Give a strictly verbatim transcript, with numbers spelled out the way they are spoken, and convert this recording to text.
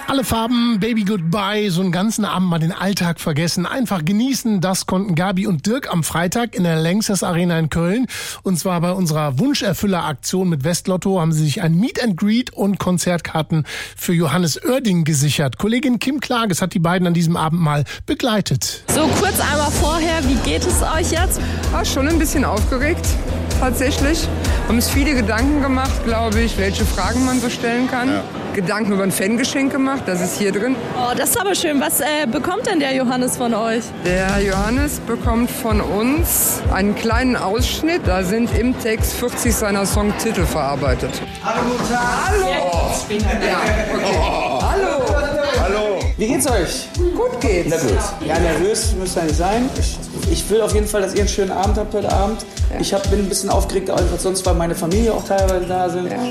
Alle Farben, Baby Goodbye, so einen ganzen Abend mal den Alltag vergessen. Einfach genießen, das konnten Gabi und Dirk am Freitag in der Lanxess Arena in Köln. Und zwar bei unserer Wunscherfüller-Aktion mit Westlotto haben sie sich ein Meet and Greet und Konzertkarten für Johannes Oerding gesichert. Kollegin Kim Klages hat die beiden an diesem Abend mal begleitet. So kurz einmal vorher, wie geht es euch jetzt? War schon ein bisschen aufgeregt, tatsächlich. Wir haben uns viele Gedanken gemacht, glaube ich, welche Fragen man so stellen kann. Ja. Gedanken über ein Fangeschenk gemacht, das ist hier drin. Oh, das ist aber schön. Was äh, bekommt denn der Johannes von euch? Der Johannes bekommt von uns einen kleinen Ausschnitt. Da sind im Text vierzig seiner Songtitel verarbeitet. Hallo, guten Tag. Hallo. Ja, okay. Oh. Hallo. Hallo. Wie geht's euch? Gut geht's. Na gut. Ja, nervös müsst ihr nicht sein. Ich, ich will auf jeden Fall, dass ihr einen schönen Abend habt heute Abend. Ja. Ich hab, bin ein bisschen aufgeregt, einfach sonst, weil meine Familie auch teilweise da sind. Ja.